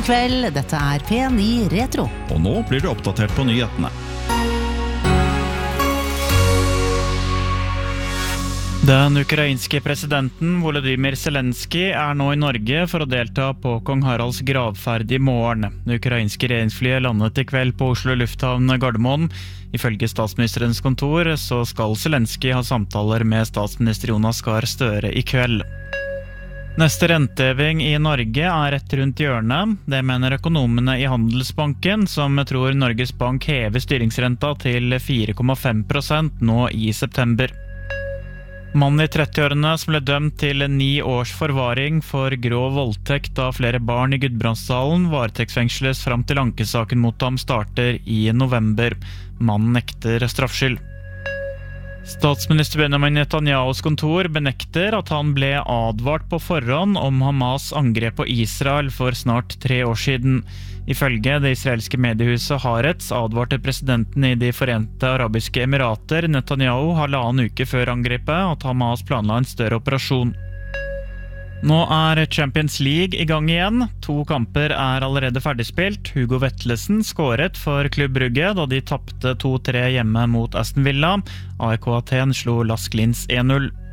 God kveld, dette P9 Retro. Og nå blir det oppdatert på nyhetene. Den ukrainske presidenten Volodymyr Zelensky nå I Norge for å delta på kong Haralds gravferd I morgen. Det ukrainske regjeringsflyet landet I kveld på Oslo lufthavn Gardermoen. Ifølge statsministerens kontor så skal Zelensky ha samtaler med statsminister Jonas Gahr Støre I kveld. Neste renteheving I Norge rett rundt hjørnet. Det mener økonomene I Handelsbanken, som tror Norges Bank hever styringsrenta til 4,5% nå I september. Mannen I 30-årene som ble dømt til 9 års forvaring for grov voldtekt av flere barn I Gudbrandsdalen varetektsfengsles fram til ankesaken mot ham starter I november. Mannen nekter straffskyld. Statsminister Benjamin Netanyahus kontor benekter at han ble advart på forhånd om Hamas angrep på Israel for snart 3 år siden. Ifølge det israelske mediehuset Haaretz advarte presidenten I de Forente Arabiske Emirater Netanyahu 1,5 uke før angrepet at Hamas planla en større operasjon. Nå Champions League I gang igjen. 2 kamper allerede ferdigspilt. Hugo Vetlesen skåret for Klubb Brugge da de tappte 2-3 hjemme mot Aston Villa. AEK Aten slo Lask Linz 1-0.